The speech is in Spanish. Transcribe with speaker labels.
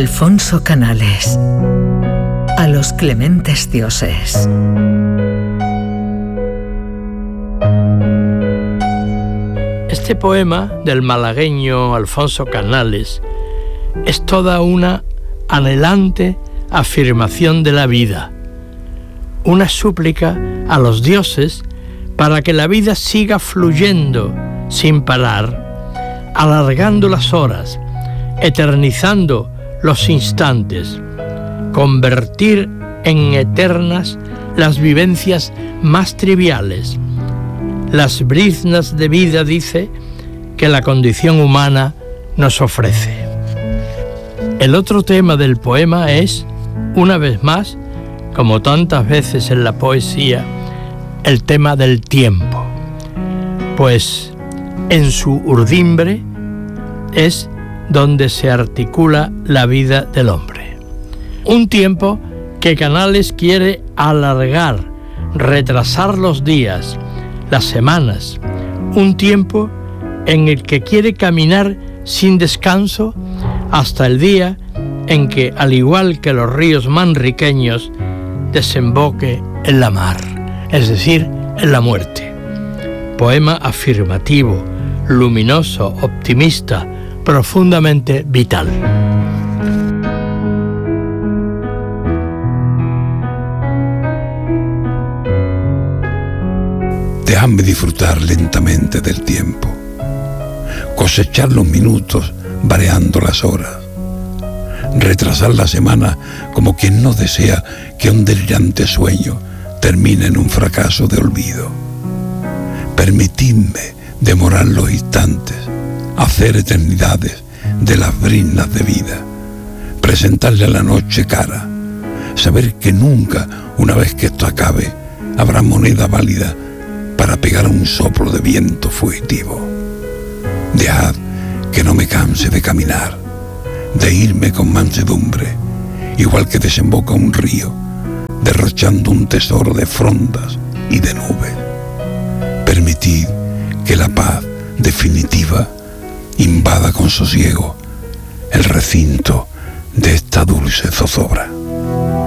Speaker 1: Alfonso Canales. A los clementes dioses.
Speaker 2: Este poema del malagueño Alfonso Canales es toda una anhelante afirmación de la vida, una súplica a los dioses para que la vida siga fluyendo sin parar, alargando las horas, eternizando los instantes, convertir en eternas las vivencias más triviales, las briznas de vida, dice, que la condición humana nos ofrece. El otro tema del poema es, una vez más, como tantas veces en la poesía, el tema del tiempo, pues en su urdimbre es donde se articula la vida del hombre. Un tiempo que Canales quiere alargar, retrasar los días, las semanas, un tiempo en el que quiere caminar sin descanso hasta el día en que, al igual que los ríos manriqueños, desemboque en la mar, es decir, en la muerte. Poema afirmativo, luminoso, optimista, profundamente vital.
Speaker 3: Déjame disfrutar lentamente del tiempo, cosechar los minutos variando las horas, retrasar la semana como quien no desea que un delirante sueño termine en un fracaso de olvido. Permitidme demorar los instantes, hacer eternidades de las briznas de vida, presentarle a la noche cara, saber que nunca, una vez que esto acabe, habrá moneda válida para pegar un soplo de viento fugitivo. Dejad que no me canse de caminar, de irme con mansedumbre, igual que desemboca un río, derrochando un tesoro de frondas y de nubes. Permitid que la paz definitiva invada con sosiego el recinto de esta dulce zozobra.